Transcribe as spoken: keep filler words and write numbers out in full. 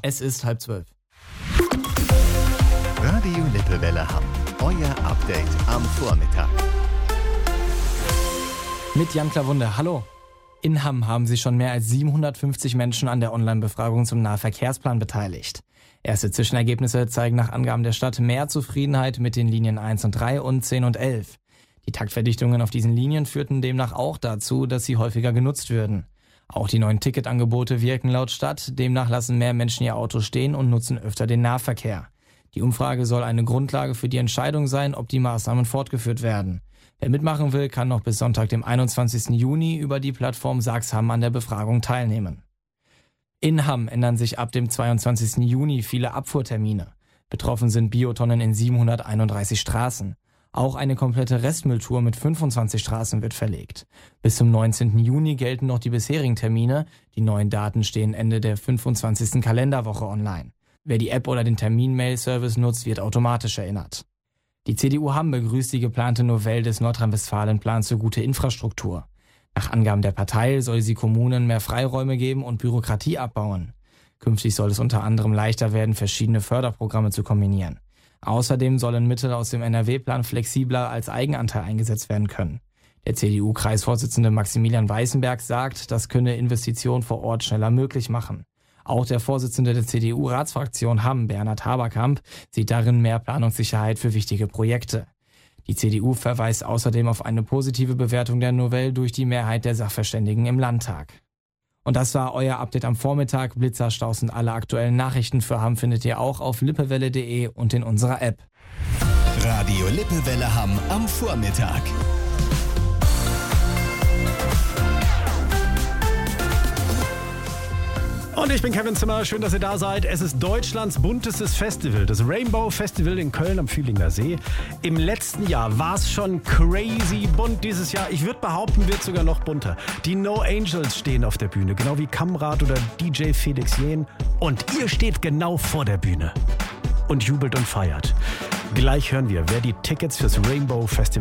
Es ist halb zwölf. Radio Lippewelle Hamm. Euer Update am Vormittag. Mit Jan Klawunde. Hallo. In Hamm haben sich schon mehr als siebenhundertfünfzig Menschen an der Online-Befragung zum Nahverkehrsplan beteiligt. Erste Zwischenergebnisse zeigen nach Angaben der Stadt mehr Zufriedenheit mit den Linien eins und drei und zehn und elf. Die Taktverdichtungen auf diesen Linien führten demnach auch dazu, dass sie häufiger genutzt würden. Auch die neuen Ticketangebote wirken laut Stadt. Demnach lassen mehr Menschen ihr Auto stehen und nutzen öfter den Nahverkehr. Die Umfrage soll eine Grundlage für die Entscheidung sein, ob die Maßnahmen fortgeführt werden. Wer mitmachen will, kann noch bis Sonntag, dem einundzwanzigsten Juni, über die Plattform Sachs Hamm an der Befragung teilnehmen. In Hamm ändern sich ab dem zweiundzwanzigsten Juni viele Abfuhrtermine. Betroffen sind Biotonnen in siebenhunderteinunddreißig Straßen. Auch eine komplette Restmülltour mit fünfundzwanzig Straßen wird verlegt. Bis zum neunzehnten Juni gelten noch die bisherigen Termine. Die neuen Daten stehen Ende der fünfundzwanzigsten Kalenderwoche online. Wer die App oder den Termin-Mail-Service nutzt, wird automatisch erinnert. Die C D U Hamm begrüßt die geplante Novelle des Nordrhein-Westfalen-Plans für gute Infrastruktur. Nach Angaben der Partei soll sie Kommunen mehr Freiräume geben und Bürokratie abbauen. Künftig soll es unter anderem leichter werden, verschiedene Förderprogramme zu kombinieren. Außerdem sollen Mittel aus dem N R W-Plan flexibler als Eigenanteil eingesetzt werden können. Der C D U-Kreisvorsitzende Maximilian Weißenberg sagt, das könne Investitionen vor Ort schneller möglich machen. Auch der Vorsitzende der C D U-Ratsfraktion Hamm, Bernhard Haberkamp, sieht darin mehr Planungssicherheit für wichtige Projekte. Die C D U verweist außerdem auf eine positive Bewertung der Novelle durch die Mehrheit der Sachverständigen im Landtag. Und das war euer Update am Vormittag. Blitzerstaus und alle aktuellen Nachrichten für Hamm findet ihr auch auf lippewelle punkt de und in unserer App. Radio Lippewelle Hamm am Vormittag. Und ich bin Kevin Zimmer, schön, dass ihr da seid. Es ist Deutschlands buntestes Festival, das Rainbow Festival in Köln am Fühlinger See. Im letzten Jahr war es schon crazy bunt. Dieses Jahr, ich würde behaupten, wird sogar noch bunter. Die No Angels stehen auf der Bühne, genau wie Kamrat oder D J Felix Jähn. Und ihr steht genau vor der Bühne und jubelt und feiert. Gleich hören wir, wer die Tickets fürs Rainbow Festival